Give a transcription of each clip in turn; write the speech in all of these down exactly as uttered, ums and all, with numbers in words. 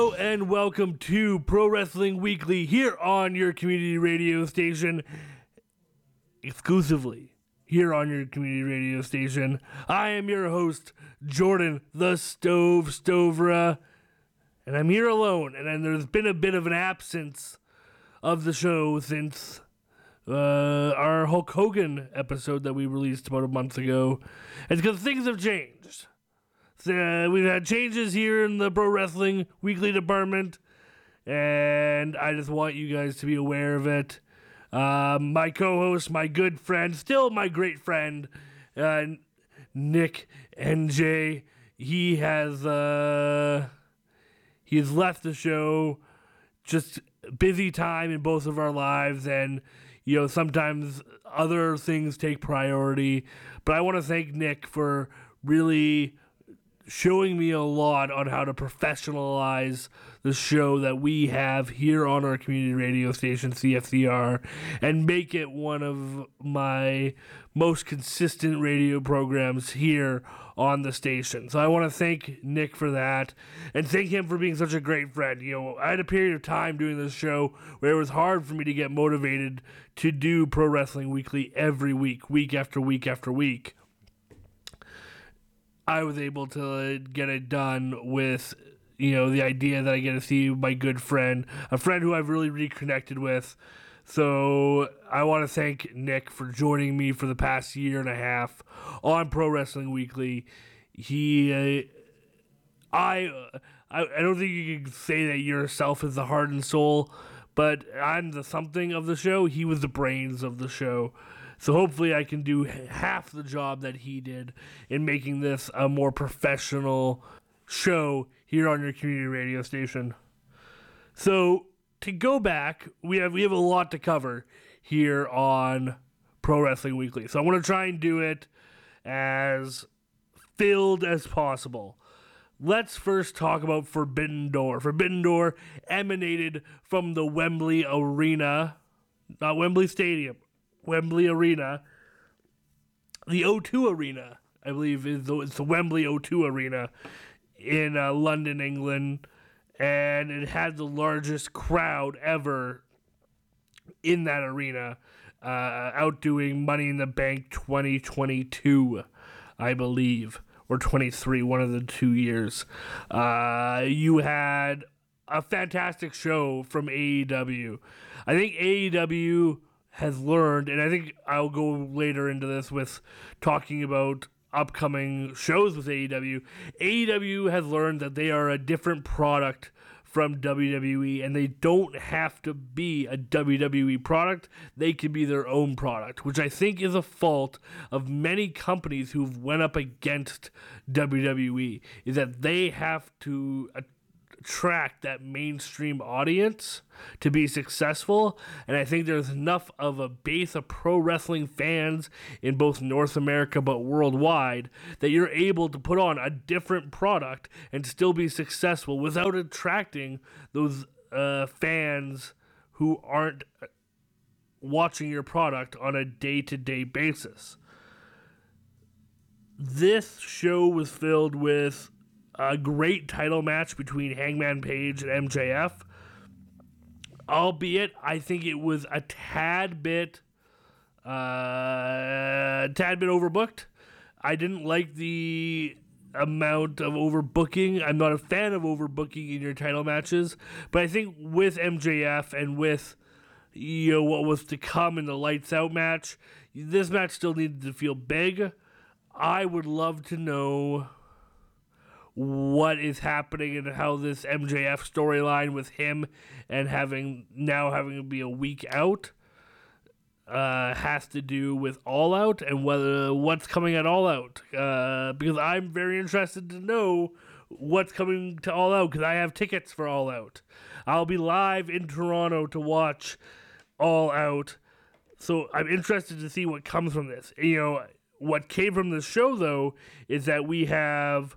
Hello and welcome to Pro Wrestling Weekly here on your community radio station, exclusively here on your community radio station. I am your host, Jordan the Stove Stovera, and I'm here alone. And then there's been a bit of an absence of the show since uh, our Hulk Hogan episode that we released about a month ago. It's because things have changed. Uh, we've had changes here in the Pro Wrestling Weekly department, and I just want you guys to be aware of it. Uh, my co-host, my good friend, still my great friend, uh, Nick N J, he has uh, he has left the show. Just busy time in both of our lives, and you know sometimes other things take priority. But I want to thank Nick for really showing me a lot on how to professionalize the show that we have here on our community radio station, C F C R, and make it one of my most consistent radio programs here on the station. So I want to thank Nick for that, and thank him for being such a great friend. You know, I had a period of time doing this show where it was hard for me to get motivated to do Pro Wrestling Weekly every week, week after week after week. I was able to get it done with, you know, the idea that I get to see my good friend, a friend who I've really reconnected with. So I want to thank Nick for joining me for the past year and a half on Pro Wrestling Weekly. He, uh, I, I, I don't think you can say that yourself is the heart and soul, but I'm the something of the show. He was the brains of the show. So hopefully I can do half the job that he did in making this a more professional show here on your community radio station. So to go back, we have we have a lot to cover here on Pro Wrestling Weekly. So I want to try and do it as filled as possible. Let's first talk about Forbidden Door. Forbidden Door emanated from the Wembley Arena, not Wembley Stadium, Wembley Arena. The O two Arena, I believe, is the, it's the Wembley O two Arena in uh, London, England, and it had the largest crowd ever in that arena, uh, outdoing Money in the Bank twenty twenty-two, I believe, or twenty-three, one of the two years. Uh, you had a fantastic show from A E W. I think A E W has learned, and I think I'll go later into this with talking about upcoming shows with A E W. A E W has learned that they are a different product from W W E, and they don't have to be a W W E product. They can be their own product, which I think is a fault of many companies who've went up against W W E, is that they have to attract that mainstream audience to be successful. And I think there's enough of a base of pro wrestling fans in both North America but worldwide that you're able to put on a different product and still be successful without attracting those uh, fans who aren't watching your product on a day-to-day basis. This show was filled with a great title match between Hangman Page and M J F. Albeit, I think it was a tad bit, uh, tad bit overbooked. I didn't like the amount of overbooking. I'm not a fan of overbooking in your title matches, but I think with M J F and with, you know, what was to come in the Lights Out match, this match still needed to feel big. I would love to know what is happening and how this M J F storyline with him and having now having to be a week out uh, has to do with All Out, and whether what's coming at All Out, uh, because I'm very interested to know what's coming to All Out, because I have tickets for All Out. I'll be live in Toronto to watch All Out, so I'm interested to see what comes from this. You know, what came from this show though is that we have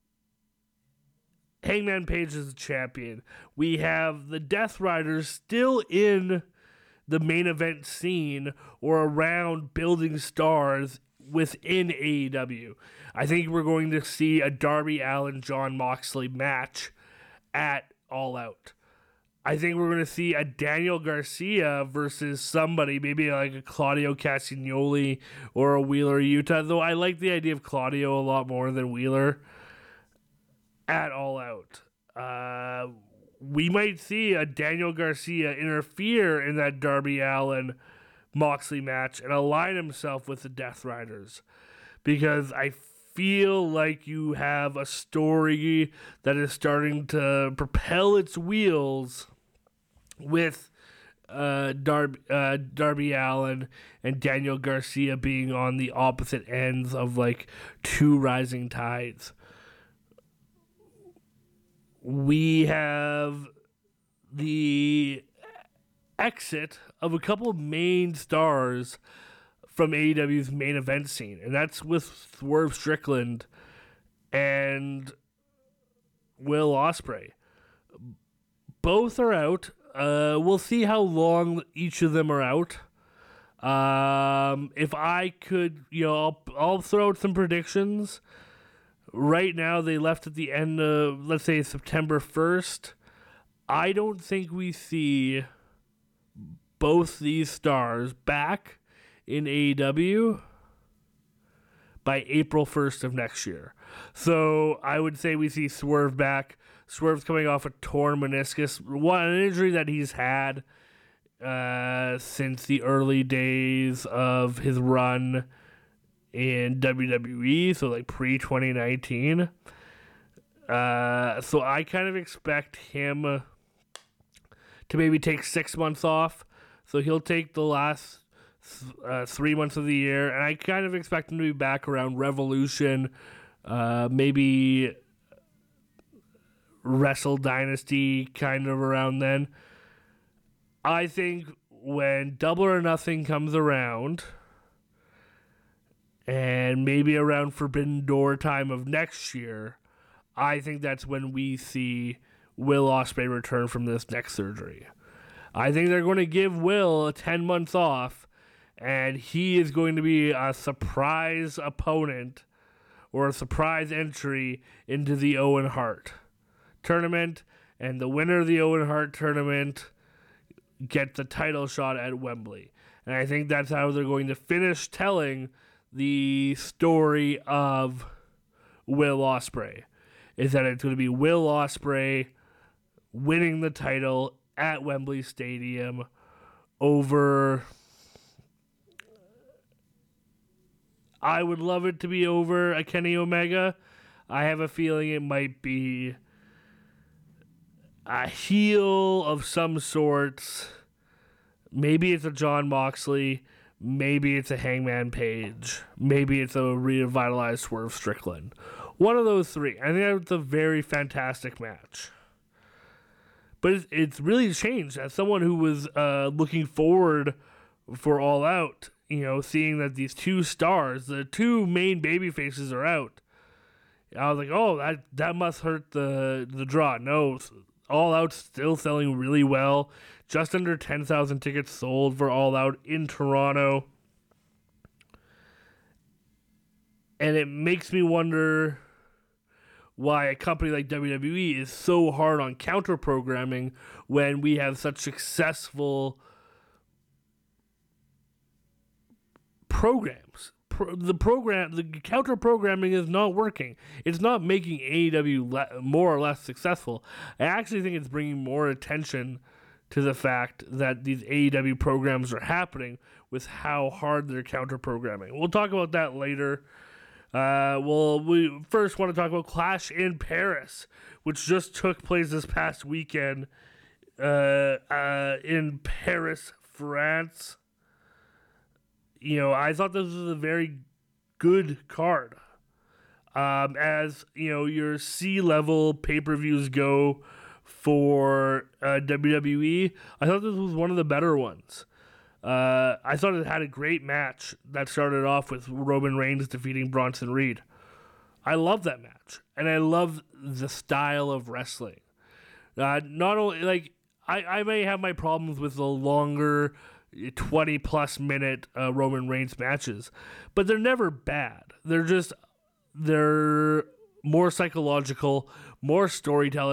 Hangman Page as the champion. We have the Death Riders still in the main event scene or around building stars within A E W. I think we're going to see a Darby Allin Jon Moxley match at All Out. I think we're going to see a Daniel Garcia versus somebody, maybe like a Claudio Castagnoli or a Wheeler Yuta, though I like the idea of Claudio a lot more than Wheeler at All Out. Uh, we might see a Daniel Garcia interfere in that Darby Allin Moxley match and align himself with the Death Riders, because I feel like you have a story that is starting to propel its wheels with uh, Darby, uh, Darby Allin and Daniel Garcia being on the opposite ends of like two rising tides. We have the exit of a couple of main stars from A E W's main event scene, and that's with Swerve Strickland and Will Ospreay. Both are out. Uh, we'll see how long each of them are out. Um, if I could, you know, I'll, I'll throw out some predictions. Right now, they left at the end of, let's say, September first. I don't think we see both these stars back in A E W by April first of next year. So I would say we see Swerve back. Swerve's coming off a torn meniscus, one an injury that he's had uh, since the early days of his run in W W E, so like pre twenty nineteen. Uh, so I kind of expect him to maybe take six months off. So he'll take the last uh, three months of the year, and I kind of expect him to be back around Revolution, uh, maybe Wrestle Dynasty, kind of around then. I think when Double or Nothing comes around, and maybe around Forbidden Door time of next year, I think that's when we see Will Ospreay return from this neck surgery. I think they're going to give Will ten months off, and he is going to be a surprise opponent or a surprise entry into the Owen Hart tournament, and the winner of the Owen Hart tournament gets the title shot at Wembley. And I think that's how they're going to finish telling the story of Will Ospreay, is that it's going to be Will Ospreay winning the title at Wembley Stadium over, I would love it to be over a Kenny Omega. I have a feeling it might be a heel of some sorts. Maybe it's a John Moxley. Maybe it's a Hangman Page. Maybe it's a revitalized Swerve Strickland. One of those three. I think that's a very fantastic match. But it's, it's really changed. As someone who was uh, looking forward for All Out, you know, seeing that these two stars, the two main baby faces, are out, I was like, oh, that that must hurt the the draw. No, All Out's still selling really well. Just under ten thousand tickets sold for All Out in Toronto. And it makes me wonder why a company like W W E is so hard on counter programming when we have such successful programs. Pro- the program, the counter programming is not working. It's not making A E W le- more or less successful. I actually think it's bringing more attention to the fact that these A E W programs are happening with how hard they're counter programming. We'll talk about that later. Uh, well, we first want to talk about Clash in Paris, which just took place this past weekend uh, uh, in Paris, France. You know, I thought this was a very good card. Um, as, you know, your C-level pay-per-views go for uh, W W E, I thought this was one of the better ones. Uh, I thought it had a great match that started off with Roman Reigns defeating Bronson Reed. I love that match, and I love the style of wrestling. Uh, not only, like, I, I may have my problems with the longer twenty-plus minute uh, Roman Reigns matches, but they're never bad. They're just, they're more psychological, more storytelling,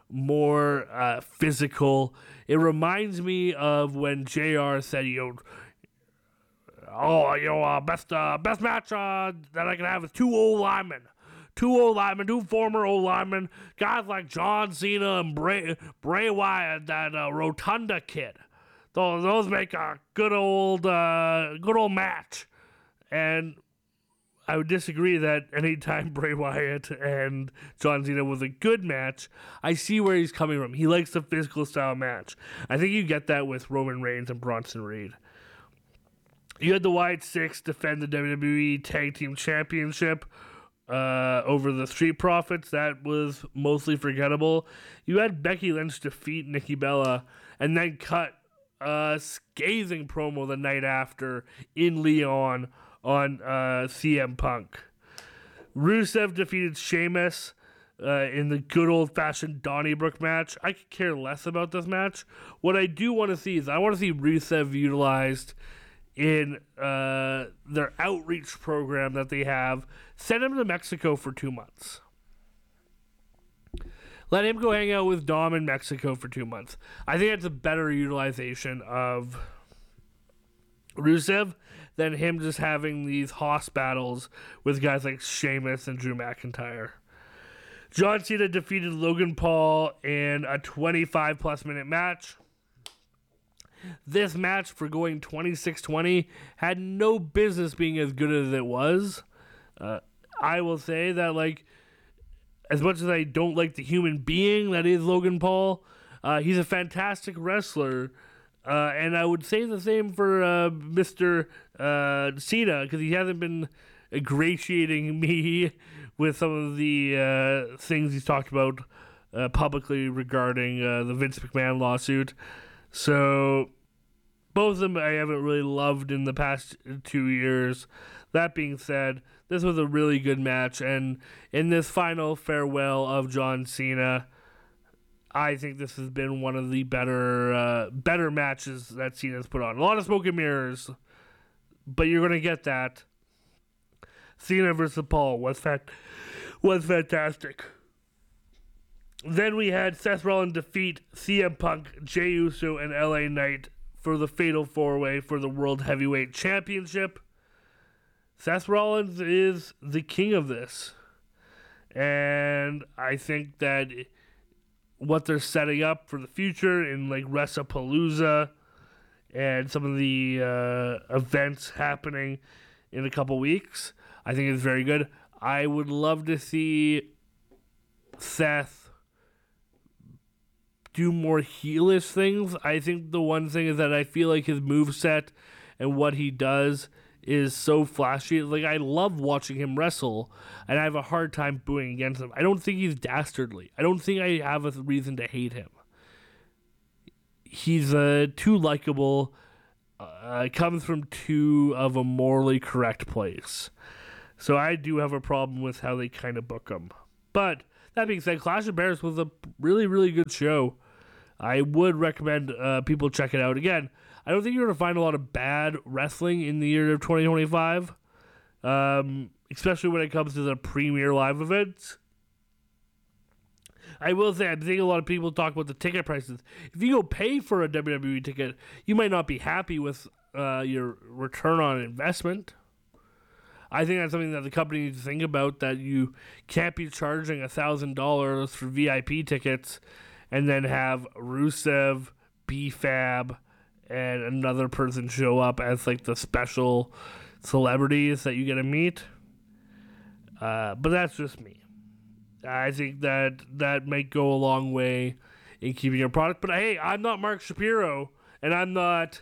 more uh, physical. It reminds me of when J R said, you know, oh, you know, uh, best uh, best match uh, that I can have is two old linemen. Two old linemen, two former old linemen, guys like John Cena and Bray, Bray Wyatt, that uh, Rotunda kid. Those, those make a good old, uh, good old match. And I would disagree that anytime Bray Wyatt and John Cena was a good match, I see where he's coming from. He likes the physical style match. I think you get that with Roman Reigns and Bronson Reed. You had the Wyatt Six defend the W W E Tag Team Championship uh, over the Street Profits. That was mostly forgettable. You had Becky Lynch defeat Nikki Bella and then cut a scathing promo the night after in Lyon on uh, C M Punk. Rusev defeated Sheamus uh, in the good old-fashioned Donnybrook match. I could care less about this match. What I do want to see is I want to see Rusev utilized in uh, their outreach program that they have. Send him to Mexico for two months. Let him go hang out with Dom in Mexico for two months. I think that's a better utilization of Rusev than him just having these hoss battles with guys like Sheamus and Drew McIntyre. John Cena defeated Logan Paul in a twenty-five plus minute match. This match, for going twenty-six twenty, had no business being as good as it was. Uh, I will say that, like, as much as I don't like the human being that is Logan Paul, uh, he's a fantastic wrestler. Uh, and I would say the same for uh, Mister Uh, Cena, because he hasn't been ingratiating me with some of the uh, things he's talked about uh, publicly regarding uh, the Vince McMahon lawsuit. So, both of them I haven't really loved in the past two years. That being said, this was a really good match, and in this final farewell of John Cena, I think this has been one of the better uh, better matches that Cena's put on. A lot of smoke and mirrors, but you're going to get that. Cena versus Paul was, fat- was fantastic. Then we had Seth Rollins defeat C M Punk, Jey Uso, and L A Knight for the Fatal four-Way for the World Heavyweight Championship. Seth Rollins is the king of this. And I think that what they're setting up for the future in like WrestlePalooza and some of the uh, events happening in a couple weeks, I think is very good. I would love to see Seth do more heelish things. I think the one thing is that I feel like his moveset and what he does is so flashy. Like, I love watching him wrestle, and I have a hard time booing against him. I don't think he's dastardly. I don't think I have a reason to hate him. He's uh, too likable, uh, comes from too of a morally correct place. So I do have a problem with how they kind of book him. But that being said, Clash of Bears was a really, really good show. I would recommend uh, people check it out. Again, I don't think you're going to find a lot of bad wrestling in the year of twenty twenty-five, um, especially when it comes to the premier live events. I will say, I think a lot of people talk about the ticket prices. If you go pay for a W W E ticket, you might not be happy with uh, your return on investment. I think that's something that the company needs to think about, that you can't be charging one thousand dollars for V I P tickets and then have Rusev, B-Fab, and another person show up as like the special celebrities that you get to meet. Uh, but that's just me. I think that that might go a long way in keeping your product. But hey, I'm not Mark Shapiro, and I'm not,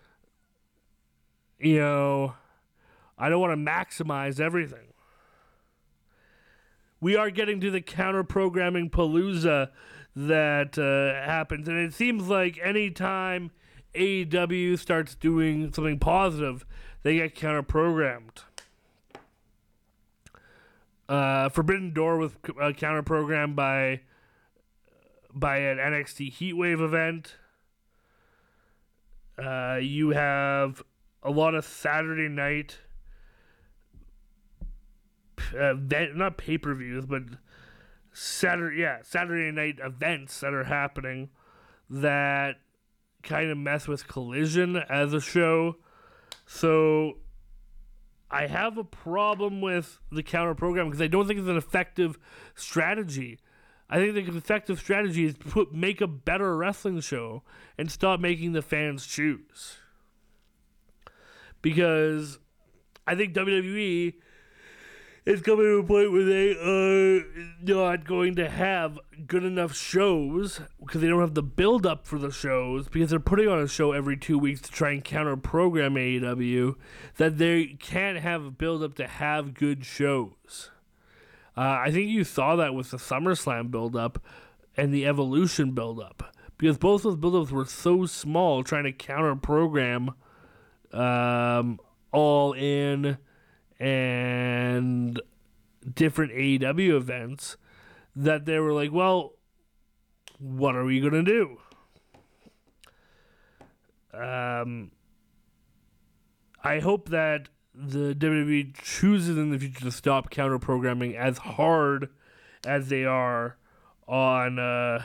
you know, I don't want to maximize everything. We are getting to the counter-programming palooza that uh, happens, and it seems like anytime A E W starts doing something positive, they get counter-programmed. Uh, Forbidden Door was uh, counter-programmed by by an N X T Heatwave event. Uh, you have a lot of Saturday night, uh, not pay-per-views, but Saturday, yeah, Saturday night events that are happening that kind of mess with Collision as a show. So I have a problem with the counter program because I don't think it's an effective strategy. I think the effective strategy is put make a better wrestling show and stop making the fans choose. Because I think W W E is coming to a point where they are not going to have good enough shows because they don't have the build up for the shows because they're putting on a show every two weeks to try and counter program A E W, that they can't have a build up to have good shows. Uh, I think you saw that with the SummerSlam build up and the Evolution build up because both those build ups were so small trying to counter program um, All In and different A E W events that they were like, well, what are we going to do? Um, I hope that the W W E chooses in the future to stop counter programming as hard as they are on uh,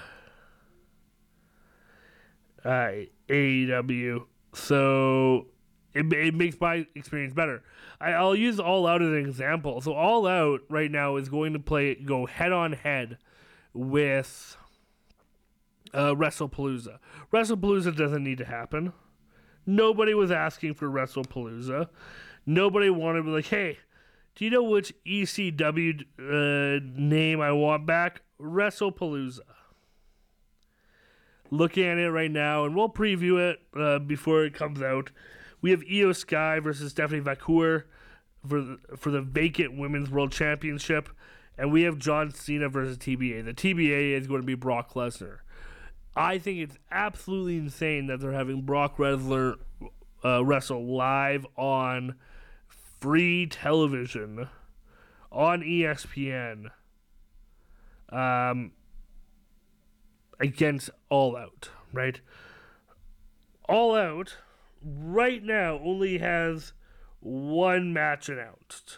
uh, A E W. So it, it makes my experience better. I, I'll use All Out as an example. So All Out right now is going to play go head on head with uh, WrestlePalooza. WrestlePalooza doesn't need to happen. Nobody was asking for WrestlePalooza. Nobody wanted to be like, hey, do you know which E C W uh, name I want back? WrestlePalooza. Looking at it right now, and we'll preview it uh, before it comes out. We have Io Sky versus Stephanie Vacour for the, for the vacant Women's World Championship. And we have John Cena versus T B A. The T B A is going to be Brock Lesnar. I think it's absolutely insane that they're having Brock Lesnar uh, wrestle live on free television on E S P N um, against All Out, right? All Out right now only has one match announced.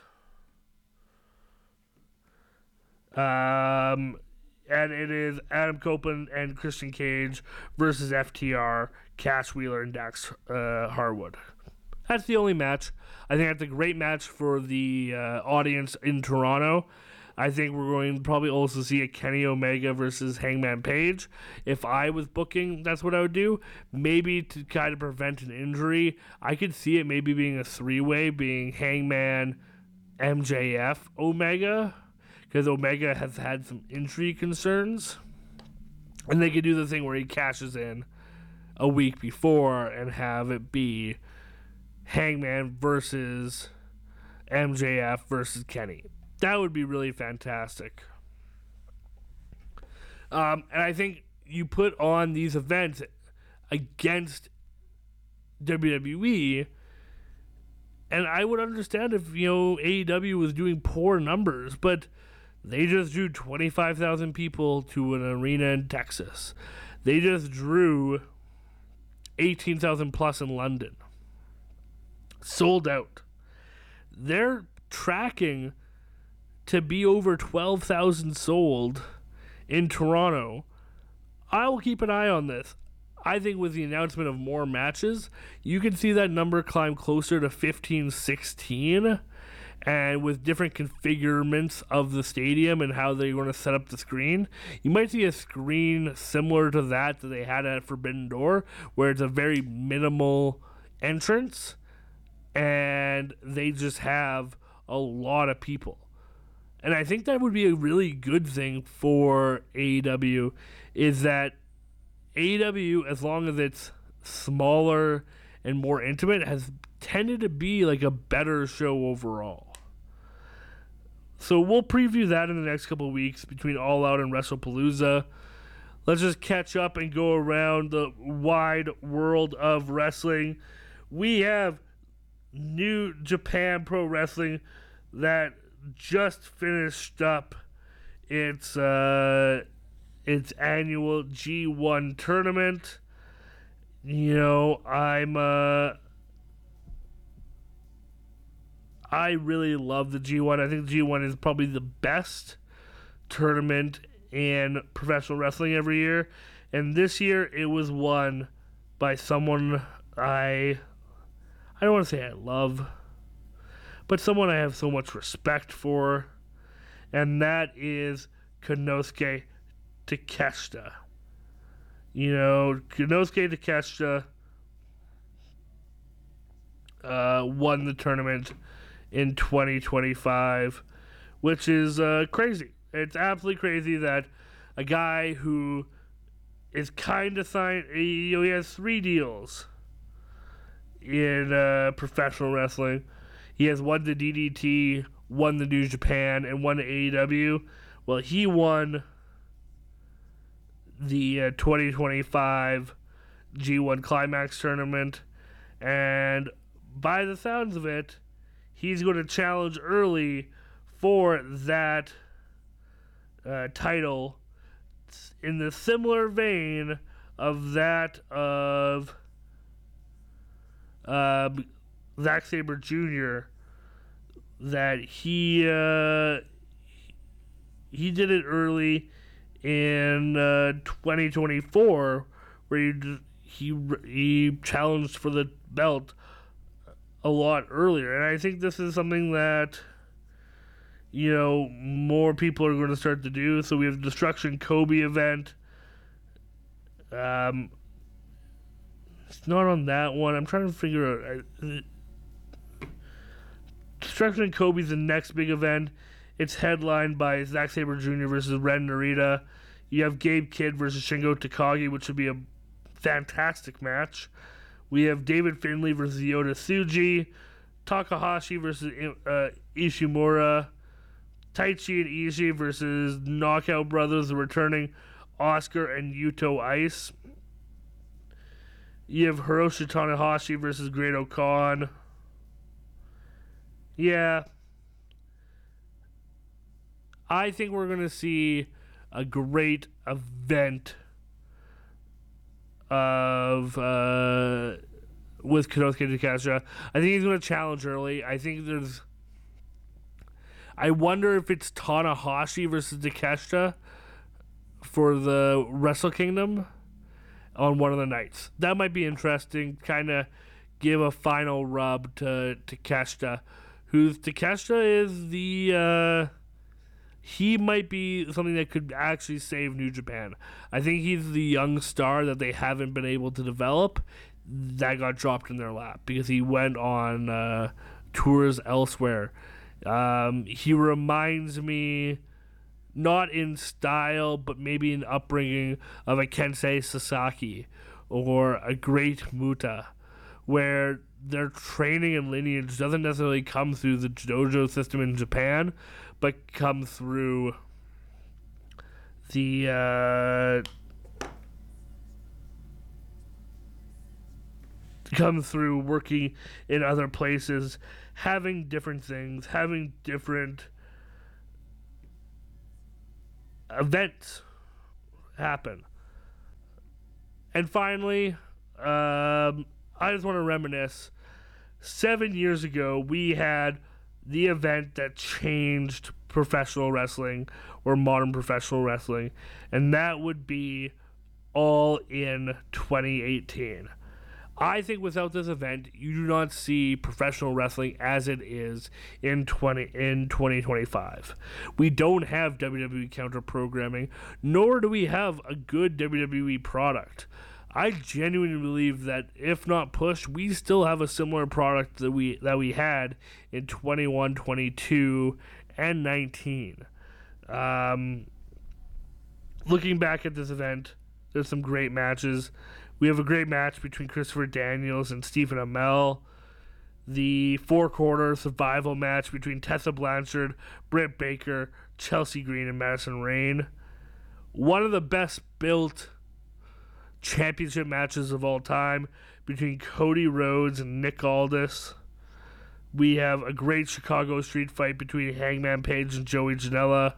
Um, and it is Adam Copeland and Christian Cage versus F T R, Cash Wheeler, and Dax uh, Harwood. That's the only match. I think that's a great match for the uh, audience in Toronto. I think we're going to probably also see a Kenny Omega versus Hangman Page. If I was booking, that's what I would do. Maybe to kind of prevent an injury. I could see it maybe being a three-way, being Hangman, M J F, Omega, because Omega has had some injury concerns. And they could do the thing where he cashes in a week before and have it be Hangman versus M J F versus Kenny. That would be really fantastic. Um, and I think you put on these events against W W E, and I would understand if, you know, A E W was doing poor numbers, but they just drew twenty-five thousand people to an arena in Texas. They just drew eighteen thousand plus in London. Sold out. They're tracking to be over twelve thousand sold in Toronto. I will keep an eye on this. I think with the announcement of more matches, you can see that number climb closer to fifteen, sixteen. And with different configurements of the stadium and how they're going to set up the screen, you might see a screen similar to that that they had at Forbidden Door, where it's a very minimal entrance, and they just have a lot of people. And I think that would be a really good thing for A E W, is that A E W, as long as it's smaller and more intimate, has tended to be like a better show overall. So we'll preview that in the next couple of weeks between All Out and WrestlePalooza. Let's just catch up and go around the wide world of wrestling. We have New Japan Pro Wrestling that just finished up its uh, its annual G one tournament. You know, I'm uh, I really love the G one. I think the G one is probably the best tournament in professional wrestling every year. And this year it was won by someone I I don't want to say I love, but someone I have so much respect for, and that is Konosuke Takeshita. You know, Konosuke Takeshita uh, won the tournament in twenty twenty-five, which is uh, crazy. It's absolutely crazy that a guy who is kind of signed, you know, he has three deals in uh, professional wrestling. He has won the D D T, won the New Japan, and won the A E W. Well, he won the uh, twenty twenty-five G one Climax tournament, and by the sounds of it, he's going to challenge early for that uh, title in the similar vein of that of uh, Zack Sabre Junior That he uh, he did it early in uh, twenty twenty-four, where he, he he challenged for the belt a lot earlier, and I think this is something that, you know, more people are going to start to do. So we have the Destruction Kobe event. Um, it's not on that one. I'm trying to figure out. Uh, Destruction Kobe is the next big event. It's headlined by Zack Sabre Junior versus Ren Narita. You have Gabe Kidd versus Shingo Takagi, which would be a fantastic match. We have David Finlay versus Yota Tsuji. Takahashi versus uh, Ishimura. Taichi and Ishii versus Knockout Brothers, the returning Oscar and Yuto Ice. You have Hiroshi Tanahashi versus Great-O-Khan. Yeah. I think we're going to see a great event of uh, with Konosuke Takeshita. I think he's going to challenge early. I think there's... I wonder if it's Tanahashi versus Takeshita for the Wrestle Kingdom on one of the nights. That might be interesting. Kind of give a final rub to Takeshita, who's Takeshita is the uh, he might be something that could actually save New Japan. I think he's the young star that they haven't been able to develop that got dropped in their lap because he went on uh, tours elsewhere. Um, he reminds me, not in style, but maybe in upbringing, of a Kensei Sasaki or a Great Muta, where their training and lineage doesn't necessarily come through the dojo system in Japan, but come through the uh, come through working in other places, having different things, having different events happen. And finally, um, I just want to reminisce. Seven years ago, we had the event that changed professional wrestling or modern professional wrestling, and that would be All In twenty eighteen. I think without this event, you do not see professional wrestling as it is in twenty in twenty twenty-five. We don't have W W E counter programming, nor do we have a good W W E product. I genuinely believe that if not pushed, we still have a similar product that we that we had in twenty-one, twenty-two, and nineteen. Um, looking back at this event, there's some great matches. We have a great match between Christopher Daniels and Stephen Amell. The four-quarter survival match between Tessa Blanchard, Britt Baker, Chelsea Green, and Madison Rayne. One of the best built championship matches of all time between Cody Rhodes and Nick Aldis. We have a great Chicago street fight between Hangman Page and Joey Janela.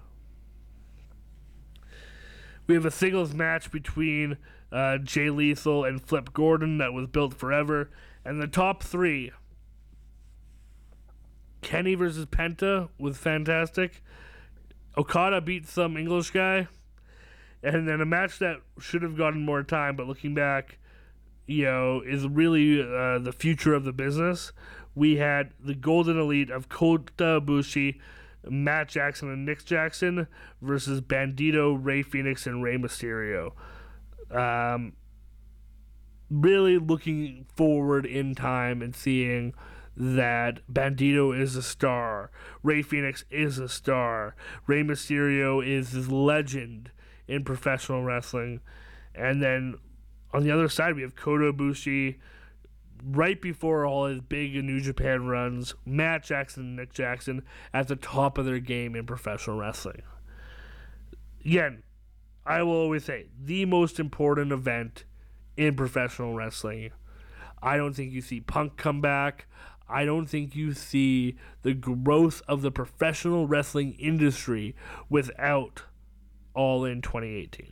We have a singles match between uh, Jay Lethal and Flip Gordon that was built forever. And the top three, Kenny versus Penta was fantastic. Okada beat some English guy, and then a match that should have gotten more time, but looking back, you know, is really uh, the future of the business. We had the Golden Elite of Kota Ibushi, Matt Jackson, and Nick Jackson versus Bandito, Rey Fenix, and Rey Mysterio. Um, really looking forward in time and seeing that Bandito is a star, Rey Fenix is a star, Rey Mysterio is this legend in professional wrestling, and then on the other side we have Kota Ibushi, right before all his big New Japan runs, Matt Jackson and Nick Jackson at the top of their game in professional wrestling. Again, I will always say, the most important event in professional wrestling. I don't think you see Punk come back. I don't think you see the growth of the professional wrestling industry without All In twenty eighteen.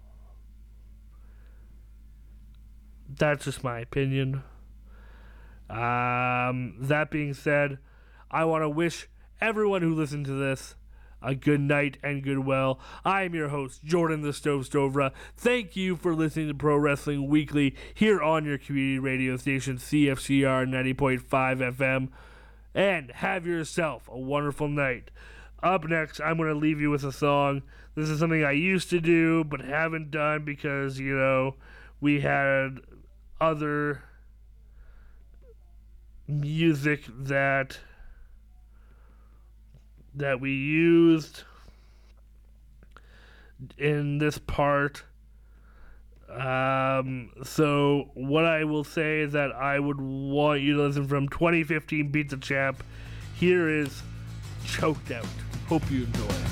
That's just my opinion. Um, that being said, I want to wish everyone who listened to this a good night and goodwill. I am your host, Jordan the Stove Stovra. Thank you for listening to Pro Wrestling Weekly here on your community radio station, C F C R ninety point five F M. And have yourself a wonderful night. Up next, I'm going to leave you with a song. This is something I used to do but haven't done because, you know, we had other music that that we used in this part. Um, so what I will say is that I would want you to listen from twenty fifteen Beat the Champ. Here is Choked Out. Hope you enjoy it.